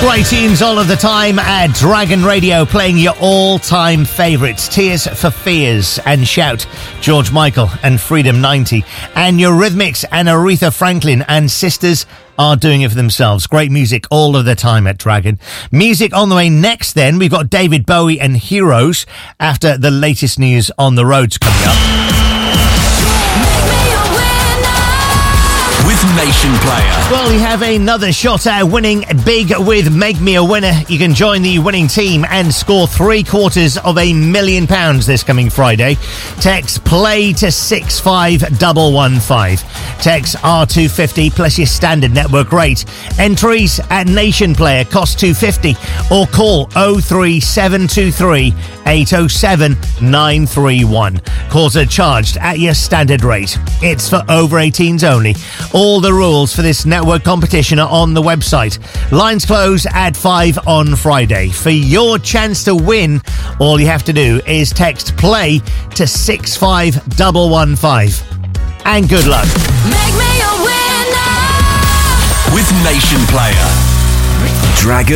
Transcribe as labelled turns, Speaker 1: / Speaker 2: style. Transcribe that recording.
Speaker 1: Great tunes all of the time at Dragon Radio, playing your all-time favourites. Tears for Fears and Shout, George Michael and Freedom 90. And Eurythmics and Aretha Franklin and Sisters are doing it for themselves. Great music all of the time at Dragon. Music on the way next then. We've got David Bowie and Heroes after the latest news on the roads coming up.
Speaker 2: With Nation Player.
Speaker 1: Well, you have another shot at winning big with Make Me a Winner. You can join the winning team and score £750,000 this coming Friday. Text play to 65115. Text R250 plus your standard network rate. Entries at Nation Player cost £250 or call 03723 807 931. Calls are charged at your standard rate. It's for over 18s only. All the rules for this network competition are on the website. Lines close at 5 on Friday. For your chance to win, all you have to do is text play to 65115. And good luck.
Speaker 3: Make me a winner
Speaker 2: with Nation Player. Dragon